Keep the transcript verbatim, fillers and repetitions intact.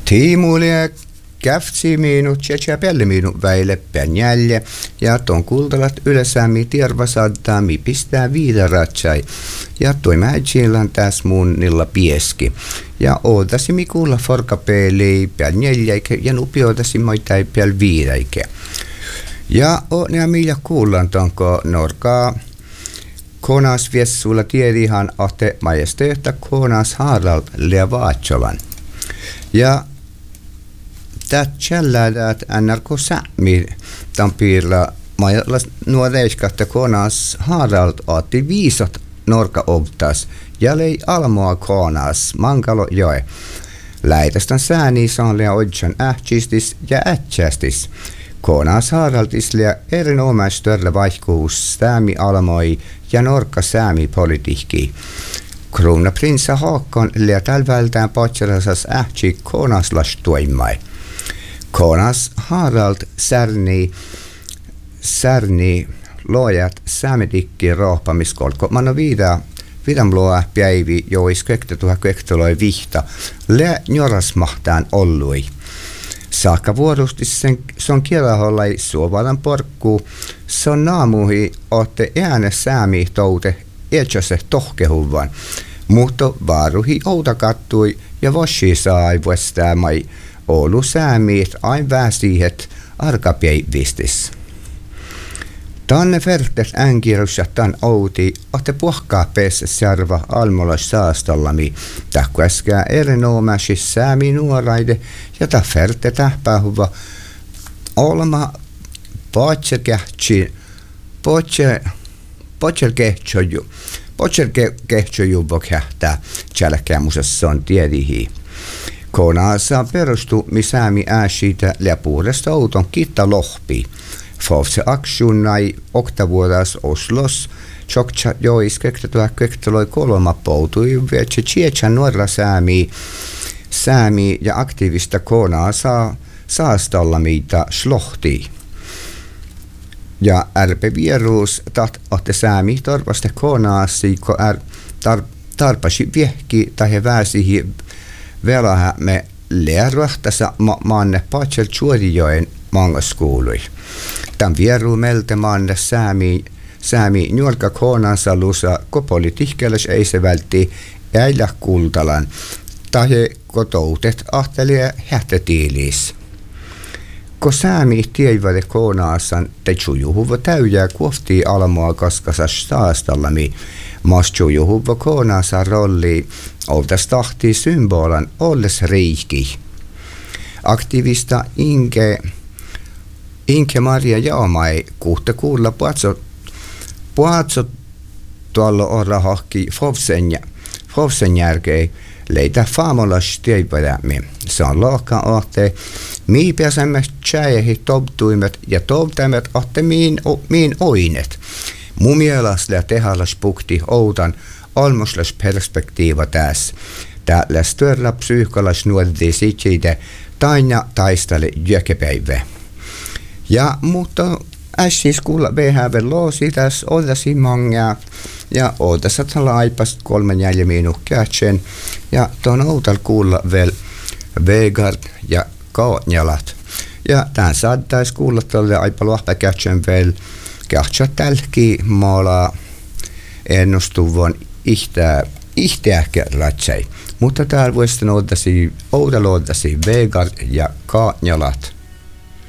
Tiimulia käftsi minut ja pelle minut väille penjälje ja ton kultalat ylesämi tierva saattaa mi pistää viidaratsai ja toi mäjillan täs mun nilla pieski ja ootasi mi kuulla forkapeeli penjäljeike ja nupiotasi moitai pel viidaike ja o nää millä kuullaan tonko norkaa konas viessulla tiedihan ahte majesteetta konas Harald Levaatsolan ja tät källäädät N R K Sämi tampilla majallas nuoreiskatta konas Harald otti viisot norka obtas ja lei almoa konas mankalo joe. Läitästän sääni saanlea odjan ähtsistis ja ätsästis. Konas Haraldislia erinomaistörle vaihkuus säämi almoi ja norka säämi politiikki. Kruunaprinsa Haakon lea tälvältään patselasas ähtsi konaslas toimai. Konas Harald särni, särni loojat säämedikki rohpamiskolko. Manno viida, viidam loa päivi jois kektetuha kektoloi vihta. Le njorasmahtaan ollui. Saakka vuorustis sen, son kielahollai suovalan porkkuu. Son naamuhi ootte ääne säämi toute eetsose tohkehuvan. Mutta vaaruhi outa kattui ja voshi sai vuostäämai. Oulu säämiit ain väsihet arkapäivistis. Tanne vertes äänkirjoissa tan outi, otte puhkaa peessä sarva almolas saastallami, tahku äskää erinomaisesti säämi nuoraide, jota verte tähpähuva olma potselkähtsi, potselkähtsoju, potselkähtsoju vokähtää, tjälkäämusessa on tiedihi. Konaassa perustu misäämi ääsiitä läpuudesta outon kitta lohpi. Fovse aksunnai oktavuodas Oslos, tjokcha jois kektetua kekteloi kolma poutui vietse tsietsä nuorla säämi, säämi ja aktiivista konaasa saastalla mitä slohti. Ja ärpe vieruus taht otte säämi torvaste konaasi, ko är tar, tarpasi viehki tai väsihi velaha me leeruhtasa ma manne patsel chuorijoen mangaskuului. Tämän vieru melte manne säämi säämi nuorka koonansa lusa ko politiikkeles ei se vältti äillä kultalan tai kotoutet ahtelee hähtetiilis. Ko säämi tievade koonaasan te chujuhuva täyjää kuoftii almoa kaskasas saastallami. Mas chujuhuva koonansa rolli oltas tahtii symbolan olles riiki. Aktivista Inge, Inge Maria Jaamai kuutte kuulla puatsot, puatsot tuolla orra hahki Fovsen järkei leitä faamolas tieipäämme. Se on lohka ohte, mii pääsemme tjäihin tobtuimet ja tobtaimet ohte miin, o, miin oinet. Mumielasle tehallas pukti outan almoslas perspektiiva tässä. Täällä störla psyykolas nuorti sitside taina taistale jökepäivä. Ja mutta ässis kuulla behävel loosi tässä odasi mangaa ja odasat laipast kolmen neljä minuuttiaatsen ja ton outal kuulla vel Vegard ja Kaatjalat. Ja tämän saattais kuulla tolle aipa lohpäkätsen vel kähtsä tälki maala ennustuvon ihtää ihtääkä ratsei. Mutta täällä voisi odasi, oudalla odasi Vegard ja Kaatjalat.